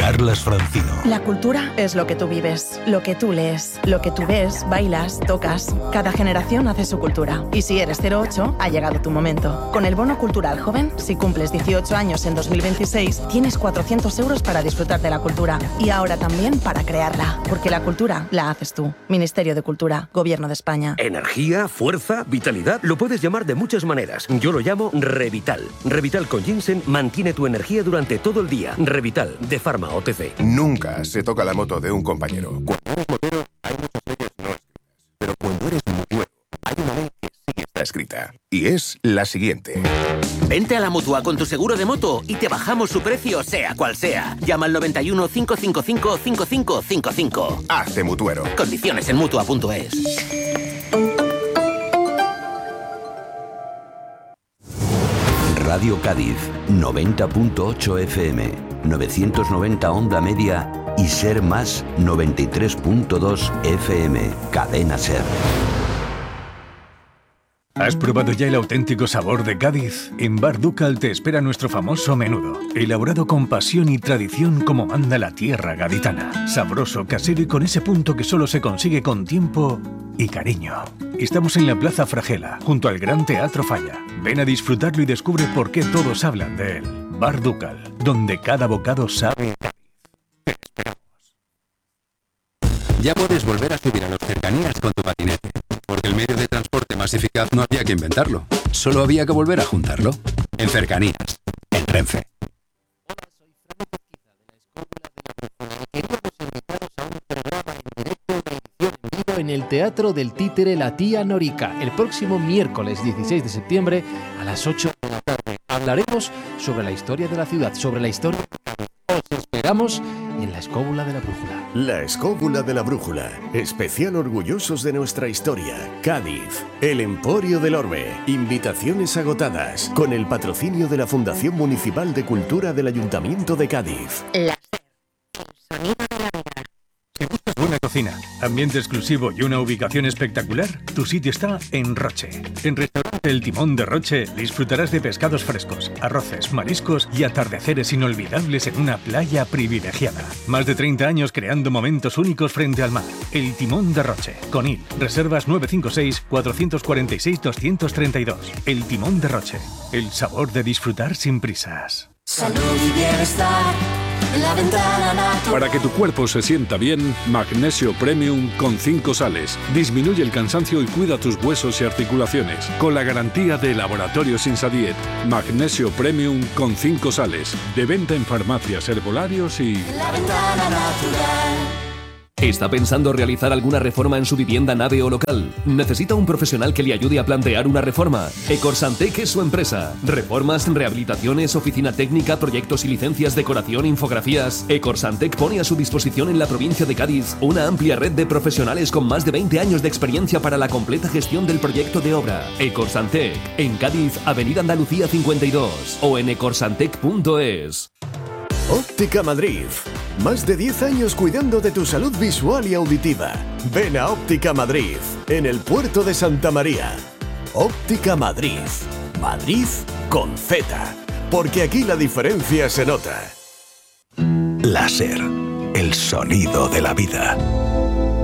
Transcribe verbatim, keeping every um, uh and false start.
Carlas Francino. La cultura es lo que tú vives, lo que tú lees, lo que tú ves, bailas, tocas. Cada generación hace su cultura. Y si eres cero ocho, ha llegado tu momento. Con el Bono Cultural Joven, si cumples dieciocho años en dos mil veintiséis, tienes cuatrocientos euros para disfrutar de la cultura. Y ahora también para crearla. Porque la cultura la haces tú. Ministerio de Cultura, Gobierno de España. Energía, fuerza, vitalidad. Lo puedes llamar de muchas maneras. Yo lo llamo Revital. Revital con ginseng mantiene tu energía durante todo el día. Revital, de Pharma O T C. Nunca se toca la moto de un compañero. Cuando eres motero, hay muchas leyes no escritas. Pero cuando eres mutuero, hay una ley que sí está escrita. Y es la siguiente. Vente a la Mutua con tu seguro de moto y te bajamos su precio, sea cual sea. Llama al noventa y uno, cinco cinco cinco, cinco cinco cinco cinco. Hazte mutuero. Condiciones en mutua punto es. Radio Cádiz, noventa punto ocho F M, novecientos noventa onda media y Ser Más, noventa y tres punto dos F M, Cadena Ser. ¿Has probado ya el auténtico sabor de Cádiz? En Bar Ducal te espera nuestro famoso menudo, elaborado con pasión y tradición como manda la tierra gaditana. Sabroso, casero y con ese punto que solo se consigue con tiempo y cariño. Estamos en la Plaza Fragela, junto al Gran Teatro Falla. Ven a disfrutarlo y descubre por qué todos hablan de él. Bar Ducal, donde cada bocado sabe a Cádiz. Te esperamos. Ya puedes volver a subir a los cercanías con tu patinete, porque el medio de transporte más eficaz no había que inventarlo, solo había que volver a juntarlo. En Cercanías, en Renfe. Hola, soy Fran Pesquisa de la Escóbula de la Brújula y queríamos invitaros a un programa en directo, una edición en vivo en el Teatro del Títere La Tía Norica, el próximo miércoles dieciséis de septiembre a las ocho de la tarde. Hablaremos sobre la historia de la ciudad, sobre la historia de Cádiz. Os esperamos en la Escóbula de la Brújula. La Escóbula de la Brújula. Especial orgullosos de nuestra historia. Cádiz. El Emporio del Orbe. Invitaciones agotadas. Con el patrocinio de la Fundación Municipal de Cultura del Ayuntamiento de Cádiz. La Ser. El sonido de la vida. Si buscas buena cocina, ambiente exclusivo y una ubicación espectacular, tu sitio está en Roche. En Restaurante El Timón de Roche disfrutarás de pescados frescos, arroces, mariscos y atardeceres inolvidables en una playa privilegiada. Más de treinta años creando momentos únicos frente al mar. El Timón de Roche. Conil. Reservas nueve cinco seis, cuatro cuatro seis, dos tres dos. El Timón de Roche. El sabor de disfrutar sin prisas. Salud y bienestar. La ventana natural. Para que tu cuerpo se sienta bien, Magnesio Premium con cinco sales. Disminuye el cansancio y cuida tus huesos y articulaciones. Con la garantía de Laboratorios Insadiet. Magnesio Premium con cinco sales. De venta en farmacias, herbolarios y... La ventana natural. ¿Está pensando realizar alguna reforma en su vivienda, nave o local? ¿Necesita un profesional que le ayude a plantear una reforma? Ecorsantec es su empresa. Reformas, rehabilitaciones, oficina técnica, proyectos y licencias, decoración, infografías. Ecorsantec pone a su disposición en la provincia de Cádiz una amplia red de profesionales con más de veinte años de experiencia para la completa gestión del proyecto de obra. Ecorsantec, en Cádiz, Avenida Andalucía cincuenta y dos o en ecorsantec punto es. Óptica Madrid. Más de diez años cuidando de tu salud visual y auditiva. Ven a Óptica Madrid, en el puerto de Santa María. Óptica Madrid. Madrid con Z. Porque aquí la diferencia se nota. Láser. El sonido de la vida.